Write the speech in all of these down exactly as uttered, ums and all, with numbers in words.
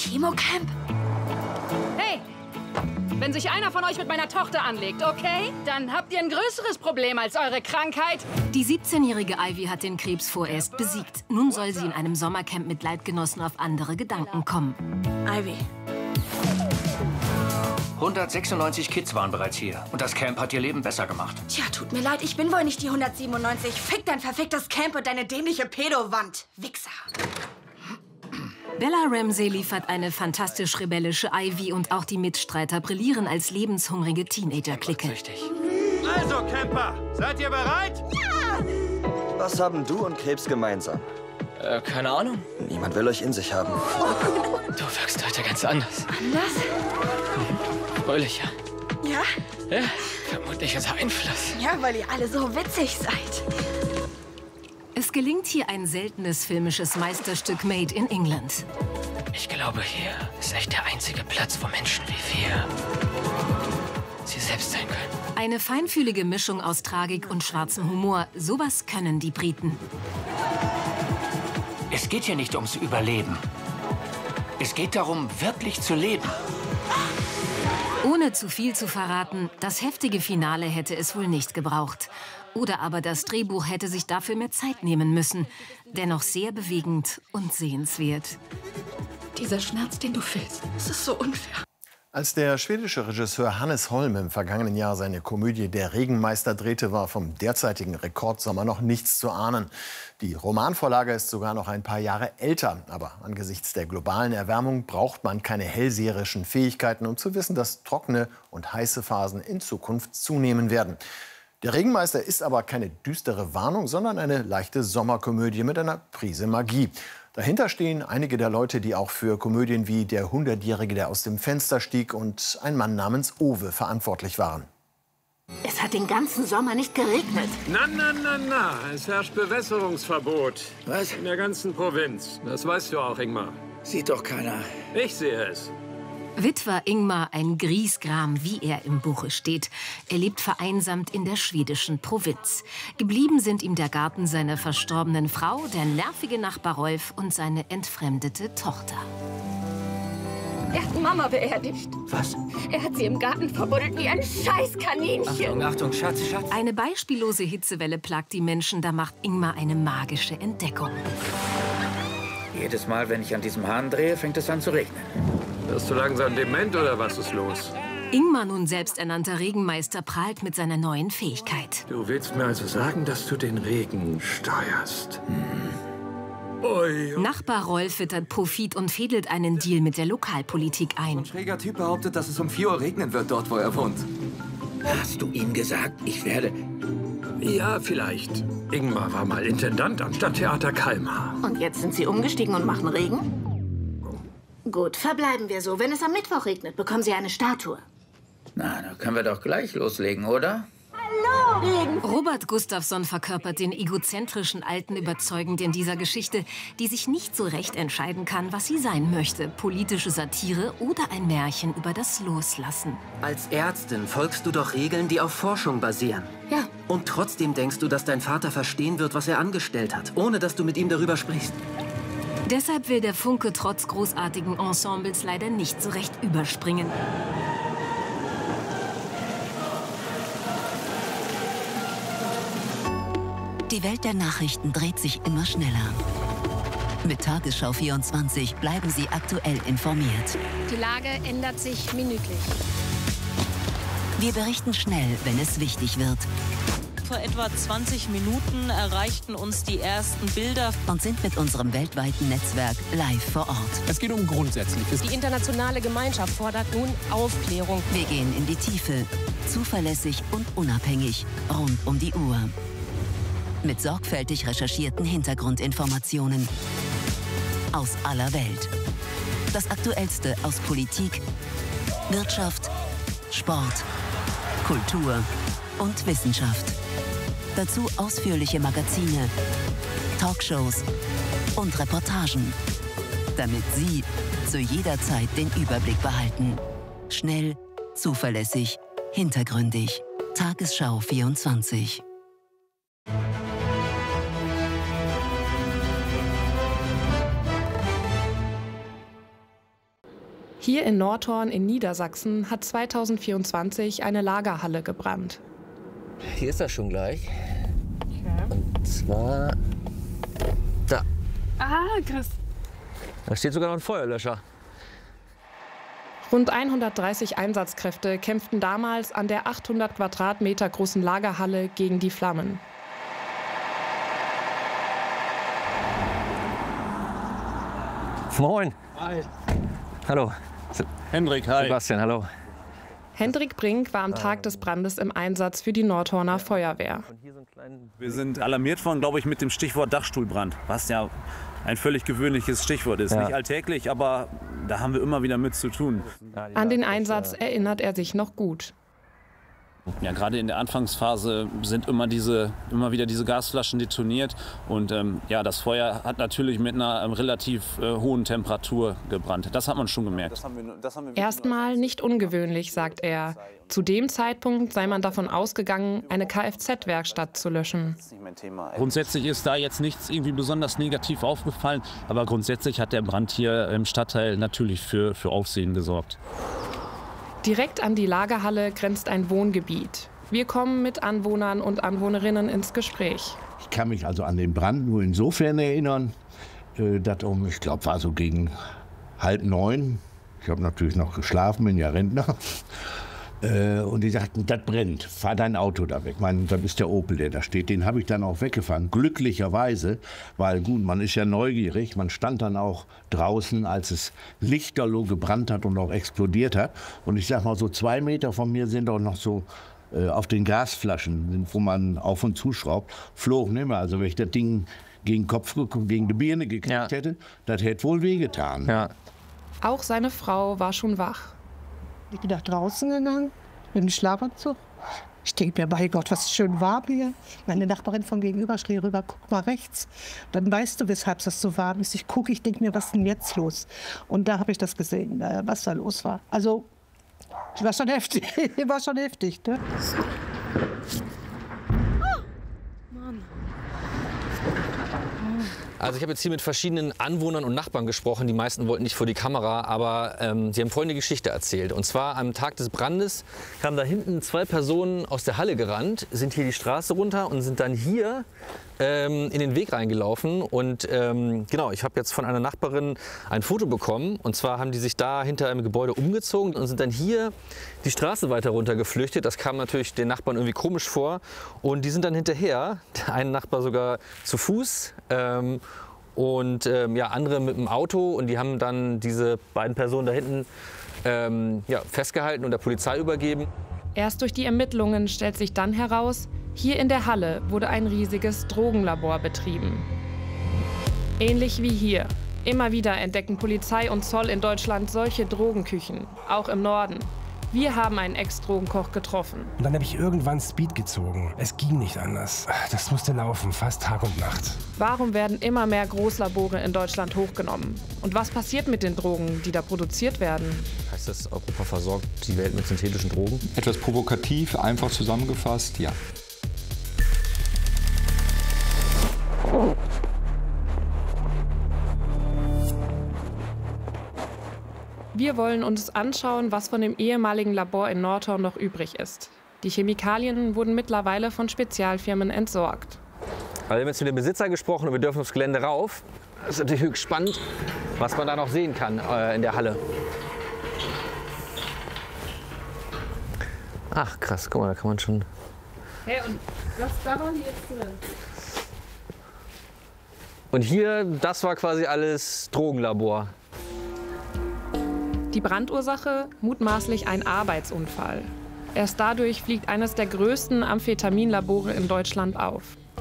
Chemocamp? Hey! Wenn sich einer von euch mit meiner Tochter anlegt, okay? Dann habt ihr ein größeres Problem als eure Krankheit. Die siebzehnjährige Ivy hat den Krebs vorerst besiegt. Nun soll sie in einem Sommercamp mit Leitgenossen auf andere Gedanken kommen. Ivy. hundertsechsundneunzig Kids waren bereits hier. Und das Camp hat ihr Leben besser gemacht. Tja, tut mir leid, ich bin wohl nicht die hundertsiebenundneunzig. Fick dein verficktes Camp und deine dämliche Pedowand. Wichser. Bella Ramsey liefert eine fantastisch rebellische Ivy und auch die Mitstreiter brillieren als lebenshungrige Teenager-Clique. Also, Camper, seid ihr bereit? Ja! Was haben du und Krebs gemeinsam? Äh, keine Ahnung. Niemand will euch in sich haben. Du wirkst heute ganz anders. Anders? Fröhlicher. Ja? Ja, vermutliches Einfluss. Ja, weil ihr alle so witzig seid. Es gelingt hier ein seltenes filmisches Meisterstück made in England. Ich glaube, hier ist echt der einzige Platz, wo Menschen wie wir sie selbst sein können. Eine feinfühlige Mischung aus Tragik und schwarzem Humor. Sowas können die Briten. Es geht hier nicht ums Überleben. Es geht darum, wirklich zu leben. Ohne zu viel zu verraten, das heftige Finale hätte es wohl nicht gebraucht. Oder aber das Drehbuch hätte sich dafür mehr Zeit nehmen müssen. Dennoch sehr bewegend und sehenswert. Dieser Schmerz, den du fühlst, das ist so unfair. Als der schwedische Regisseur Hannes Holm im vergangenen Jahr seine Komödie Der Regenmeister drehte, war vom derzeitigen Rekordsommer noch nichts zu ahnen. Die Romanvorlage ist sogar noch ein paar Jahre älter. Aber angesichts der globalen Erwärmung braucht man keine hellseherischen Fähigkeiten, um zu wissen, dass trockene und heiße Phasen in Zukunft zunehmen werden. Der Regenmeister ist aber keine düstere Warnung, sondern eine leichte Sommerkomödie mit einer Prise Magie. Dahinter stehen einige der Leute, die auch für Komödien wie Der Hundertjährige, der aus dem Fenster stieg und Ein Mann namens Owe verantwortlich waren. Es hat den ganzen Sommer nicht geregnet. Na, na, na, na. Es herrscht Bewässerungsverbot. Was? In der ganzen Provinz. Das weißt du auch, Ingmar. Sieht doch keiner. Ich sehe es. Witwer Ingmar, ein Griesgram, wie er im Buche steht. Er lebt vereinsamt in der schwedischen Provinz. Geblieben sind ihm der Garten seiner verstorbenen Frau, der nervige Nachbar Rolf und seine entfremdete Tochter. Er hat Mama beerdigt. Was? Er hat sie im Garten verbuddelt wie ein Scheißkaninchen. Achtung, Achtung, Schatz, Schatz. Eine beispiellose Hitzewelle plagt die Menschen, da macht Ingmar eine magische Entdeckung. Jedes Mal, wenn ich an diesem Hahn drehe, fängt es an zu regnen. Wirst du langsam dement oder was ist los? Ingmar, nun selbsternannter Regenmeister, prahlt mit seiner neuen Fähigkeit. Du willst mir also sagen, dass du den Regen steuerst? Hm. Ui. Nachbar Rolf wittert Profit und fädelt einen Deal mit der Lokalpolitik ein. Ein schräger Typ behauptet, dass es um vier Uhr regnen wird, dort wo er wohnt. Hast du ihm gesagt, ich werde... Ja, vielleicht. Ingmar war mal Intendant am Stadttheater Kalmar. Und jetzt sind sie umgestiegen und machen Regen? Gut, verbleiben wir so. Wenn es am Mittwoch regnet, bekommen Sie eine Statue. Na, da können wir doch gleich loslegen, oder? Hallo! Regen! Robert Gustafsson verkörpert den egozentrischen Alten überzeugend in dieser Geschichte, die sich nicht so recht entscheiden kann, was sie sein möchte. Politische Satire oder ein Märchen über das Loslassen. Als Ärztin folgst du doch Regeln, die auf Forschung basieren. Ja. Und trotzdem denkst du, dass dein Vater verstehen wird, was er angestellt hat, ohne dass du mit ihm darüber sprichst. Deshalb will der Funke trotz großartigen Ensembles leider nicht so recht überspringen. Die Welt der Nachrichten dreht sich immer schneller. Mit Tagesschau vierundzwanzig bleiben Sie aktuell informiert. Die Lage ändert sich minütlich. Wir berichten schnell, wenn es wichtig wird. Vor etwa zwanzig Minuten erreichten uns die ersten Bilder und sind mit unserem weltweiten Netzwerk live vor Ort. Es geht um Grundsätzliches. Die internationale Gemeinschaft fordert nun Aufklärung. Wir gehen in die Tiefe, zuverlässig und unabhängig, rund um die Uhr. Mit sorgfältig recherchierten Hintergrundinformationen aus aller Welt. Das Aktuellste aus Politik, Wirtschaft, Sport, Kultur und Wissenschaft. Dazu ausführliche Magazine, Talkshows und Reportagen, damit Sie zu jeder Zeit den Überblick behalten. Schnell, zuverlässig, hintergründig. Tagesschau vierundzwanzig. Hier in Nordhorn in Niedersachsen hat zweitausendvierundzwanzig eine Lagerhalle gebrannt. Hier ist das schon gleich. Und zwar da. Ah, krass. Da steht sogar noch ein Feuerlöscher. Rund hundertdreißig Einsatzkräfte kämpften damals an der achthundert Quadratmeter großen Lagerhalle gegen die Flammen. Moin. Hi. Hallo. Hendrik, hi. Sebastian, hallo. Hendrik Brink war am Tag des Brandes im Einsatz für die Nordhorner Feuerwehr. Wir sind alarmiert worden, glaube ich, mit dem Stichwort Dachstuhlbrand, was ja ein völlig gewöhnliches Stichwort ist. Ja. Nicht alltäglich, aber da haben wir immer wieder mit zu tun. An den Einsatz erinnert er sich noch gut. Ja, gerade in der Anfangsphase sind immer, diese, immer wieder diese Gasflaschen detoniert. Und ähm, ja, das Feuer hat natürlich mit einer ähm, relativ äh, hohen Temperatur gebrannt. Das hat man schon gemerkt. Erstmal nicht ungewöhnlich, sagt er. Zu dem Zeitpunkt sei man davon ausgegangen, eine Kfz-Werkstatt zu löschen. Grundsätzlich ist da jetzt nichts irgendwie besonders negativ aufgefallen. Aber grundsätzlich hat der Brand hier im Stadtteil natürlich für, für Aufsehen gesorgt. Direkt an die Lagerhalle grenzt ein Wohngebiet. Wir kommen mit Anwohnern und Anwohnerinnen ins Gespräch. Ich kann mich also an den Brand nur insofern erinnern, dass um, ich glaube, war so gegen halb neun. Ich habe natürlich noch geschlafen, bin ja Rentner. Und die sagten, das brennt, fahr dein Auto da weg. Ich meine, das ist der Opel, der da steht. Den habe ich dann auch weggefahren, glücklicherweise, weil gut, man ist ja neugierig. Man stand dann auch draußen, als es lichterloh gebrannt hat und auch explodiert hat. Und ich sag mal, so zwei Meter von mir sind auch noch so äh, auf den Gasflaschen, wo man auf und zuschraubt, flogen immer. Also wenn ich das Ding gegen den Kopf, gegen die Birne gekriegt ja. hätte, das hätte wohl wehgetan. Ja. Auch seine Frau war schon wach. Ich bin nach draußen gegangen, mit dem Schlafanzug. Ich denke mir, mein Gott, was schön warm hier. Meine Nachbarin von gegenüber schrie rüber, guck mal rechts. Dann weißt du, weshalb das so warm ist. Ich gucke, ich denke mir, was ist denn jetzt los? Und da habe ich das gesehen, was da los war. Also, war schon heftig. war schon heftig, ne? Also ich habe jetzt hier mit verschiedenen Anwohnern und Nachbarn gesprochen. Die meisten wollten nicht vor die Kamera, aber ähm, sie haben folgende Geschichte erzählt. Und zwar am Tag des Brandes kamen da hinten zwei Personen aus der Halle gerannt, sind hier die Straße runter und sind dann hier ähm, in den Weg reingelaufen. Und ähm, genau, ich habe jetzt von einer Nachbarin ein Foto bekommen. Und zwar haben die sich da hinter einem Gebäude umgezogen und sind dann hier die Straße weiter runter geflüchtet. Das kam natürlich den Nachbarn irgendwie komisch vor. Und die sind dann hinterher, der eine Nachbar sogar zu Fuß. Ähm, und ähm, ja, andere mit dem Auto, und die haben dann diese beiden Personen da hinten ähm, ja, festgehalten und der Polizei übergeben. Erst durch die Ermittlungen stellt sich dann heraus, hier in der Halle wurde ein riesiges Drogenlabor betrieben. Ähnlich wie hier. Immer wieder entdecken Polizei und Zoll in Deutschland solche Drogenküchen, auch im Norden. Wir haben einen Ex-Drogenkoch getroffen. Und dann habe ich irgendwann Speed gezogen. Es ging nicht anders. Das musste laufen, fast Tag und Nacht. Warum werden immer mehr Großlabore in Deutschland hochgenommen? Und was passiert mit den Drogen, die da produziert werden? Heißt das, Europa versorgt die Welt mit synthetischen Drogen? Etwas provokativ, einfach zusammengefasst, ja. Wir wollen uns anschauen, was von dem ehemaligen Labor in Nordhorn noch übrig ist. Die Chemikalien wurden mittlerweile von Spezialfirmen entsorgt. Also wir haben jetzt mit dem Besitzer gesprochen und wir dürfen aufs Gelände rauf. Das ist natürlich höchst spannend, was man da noch sehen kann äh, in der Halle. Ach krass, guck mal, da kann man schon... Hey, und was da war hier jetzt drin? Und hier, das war quasi alles Drogenlabor. Die Brandursache mutmaßlich ein Arbeitsunfall. Erst dadurch fliegt eines der größten Amphetaminlabore in Deutschland auf.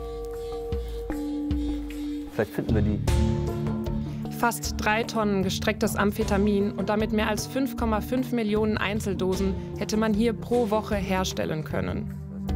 Vielleicht finden wir die. Fast drei Tonnen gestrecktes Amphetamin und damit mehr als fünf Komma fünf Millionen Einzeldosen hätte man hier pro Woche herstellen können.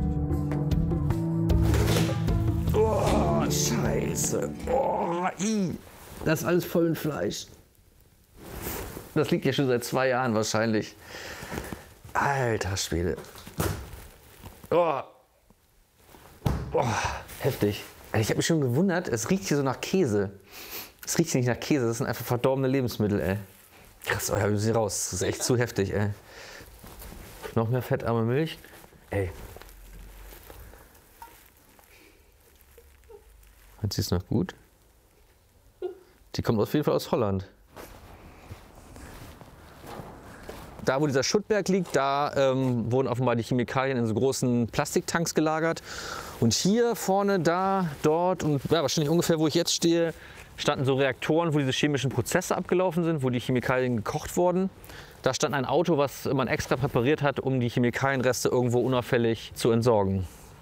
Oh, Scheiße. Oh, i. Das ist alles voll mit Fleisch. Das liegt ja schon seit zwei Jahren wahrscheinlich. Alter Schwede. Oh. Oh, heftig. Ich habe mich schon gewundert, es riecht hier so nach Käse. Es riecht nicht nach Käse, das sind einfach verdorbene Lebensmittel, ey. Krass, oh ja, wir sind raus. Das ist echt zu heftig, ey. Noch mehr fettarme Milch. Ey. Hat sie es noch gut? Die kommt auf jeden Fall aus Holland. Da, wo dieser Schuttberg liegt, da ähm, wurden offenbar die Chemikalien in so großen Plastiktanks gelagert. Und hier vorne, da, dort und ja, wahrscheinlich ungefähr, wo ich jetzt stehe, standen so Reaktoren, wo diese chemischen Prozesse abgelaufen sind, wo die Chemikalien gekocht wurden. Da stand ein Auto, was man extra präpariert hat, um die Chemikalienreste irgendwo unauffällig zu entsorgen.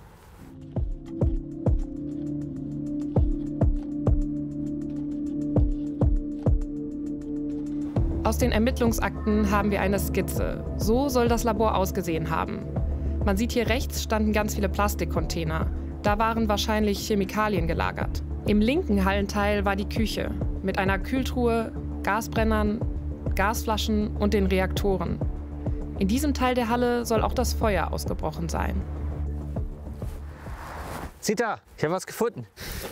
Aus den Ermittlungsakten haben wir eine Skizze. So soll das Labor ausgesehen haben. Man sieht hier rechts standen ganz viele Plastikcontainer. Da waren wahrscheinlich Chemikalien gelagert. Im linken Hallenteil war die Küche mit einer Kühltruhe, Gasbrennern, Gasflaschen und den Reaktoren. In diesem Teil der Halle soll auch das Feuer ausgebrochen sein. Zita, ich habe was gefunden.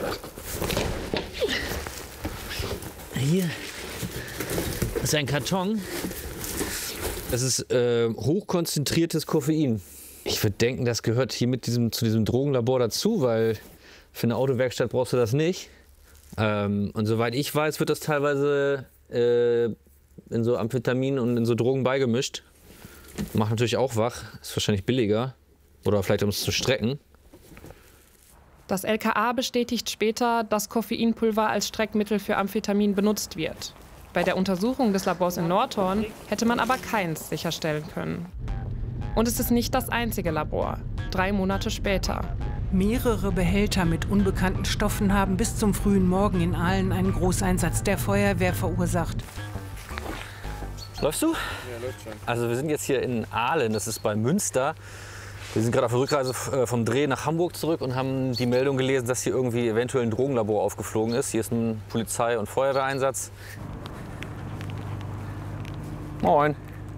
Hier. Das ist ein Karton. Das ist äh, hochkonzentriertes Koffein. Ich würde denken, das gehört hier mit diesem, zu diesem Drogenlabor dazu, weil für eine Autowerkstatt brauchst du das nicht. Ähm, und soweit ich weiß, wird das teilweise äh, in so Amphetamin und in so Drogen beigemischt. Macht natürlich auch wach, ist wahrscheinlich billiger. Oder vielleicht um es zu strecken. Das L K A bestätigt später, dass Koffeinpulver als Streckmittel für Amphetamin benutzt wird. Bei der Untersuchung des Labors in Nordhorn hätte man aber keins sicherstellen können. Und es ist nicht das einzige Labor. Drei Monate später. Mehrere Behälter mit unbekannten Stoffen haben bis zum frühen Morgen in Aalen einen Großeinsatz der Feuerwehr verursacht. Läufst du? Ja, läuft schon. Also wir sind jetzt hier in Aalen, das ist bei Münster. Wir sind gerade auf der Rückreise vom Dreh nach Hamburg zurück und haben die Meldung gelesen, dass hier irgendwie eventuell ein Drogenlabor aufgeflogen ist. Hier ist ein Polizei- und Feuerwehreinsatz. Moin.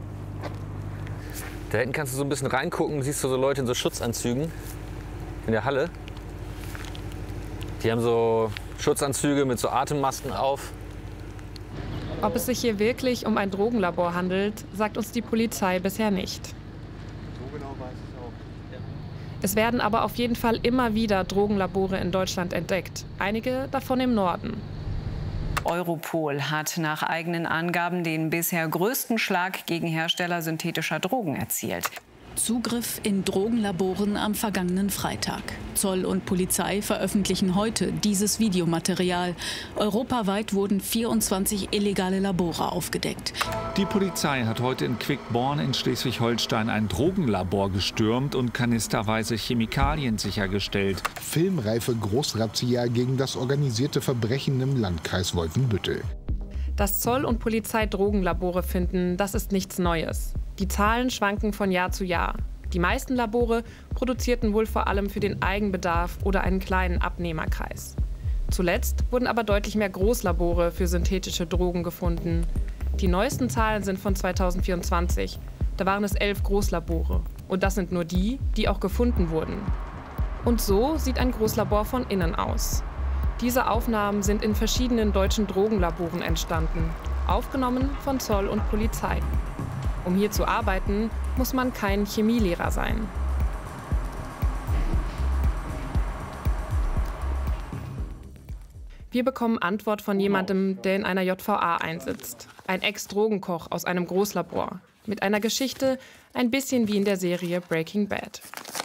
Da hinten kannst du so ein bisschen reingucken, siehst du so Leute in so Schutzanzügen in der Halle. Die haben so Schutzanzüge mit so Atemmasken auf. Ob es sich hier wirklich um ein Drogenlabor handelt, sagt uns die Polizei bisher nicht. So genau weiß ich auch. Ja. Es werden aber auf jeden Fall immer wieder Drogenlabore in Deutschland entdeckt. Einige davon im Norden. Europol hat nach eigenen Angaben den bisher größten Schlag gegen Hersteller synthetischer Drogen erzielt. Zugriff in Drogenlaboren am vergangenen Freitag. Zoll und Polizei veröffentlichen heute dieses Videomaterial. Europaweit wurden vierundzwanzig illegale Labore aufgedeckt. Die Polizei hat heute in Quickborn in Schleswig-Holstein ein Drogenlabor gestürmt und kanisterweise Chemikalien sichergestellt. Filmreife Großrazzia gegen das organisierte Verbrechen im Landkreis Wolfenbüttel. Dass Zoll und Polizei Drogenlabore finden, das ist nichts Neues. Die Zahlen schwanken von Jahr zu Jahr. Die meisten Labore produzierten wohl vor allem für den Eigenbedarf oder einen kleinen Abnehmerkreis. Zuletzt wurden aber deutlich mehr Großlabore für synthetische Drogen gefunden. Die neuesten Zahlen sind von zweitausendvierundzwanzig. Da waren es elf Großlabore. Und das sind nur die, die auch gefunden wurden. Und so sieht ein Großlabor von innen aus. Diese Aufnahmen sind in verschiedenen deutschen Drogenlaboren entstanden, aufgenommen von Zoll und Polizei. Um hier zu arbeiten, muss man kein Chemielehrer sein. Wir bekommen Antwort von jemandem, der in einer J V A einsitzt. Ein Ex-Drogenkoch aus einem Großlabor. Mit einer Geschichte, ein bisschen wie in der Serie Breaking Bad.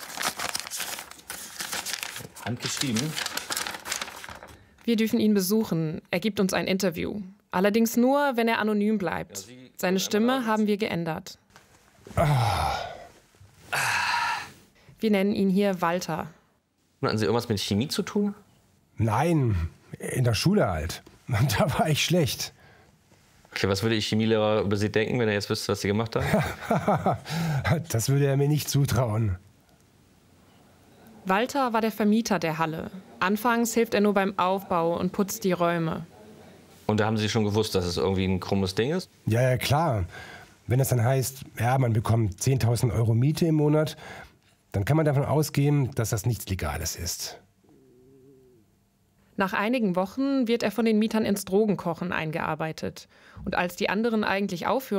Handgeschrieben. Wir dürfen ihn besuchen. Er gibt uns ein Interview. Allerdings nur, wenn er anonym bleibt. Seine Stimme haben wir geändert. Wir nennen ihn hier Walter. Hatten Sie irgendwas mit Chemie zu tun? Nein, in der Schule halt. Da war ich schlecht. Okay, was würde Ihr Chemielehrer über Sie denken, wenn er jetzt wüsste, was Sie gemacht haben? Das würde er mir nicht zutrauen. Walter war der Vermieter der Halle. Anfangs hilft er nur beim Aufbau und putzt die Räume. Und da haben Sie schon gewusst, dass es irgendwie ein krummes Ding ist? Ja, ja, klar. Wenn es dann heißt, ja, man bekommt zehntausend Euro Miete im Monat, dann kann man davon ausgehen, dass das nichts Legales ist. Nach einigen Wochen wird er von den Mietern ins Drogenkochen eingearbeitet. Und als die anderen eigentlich aufhören,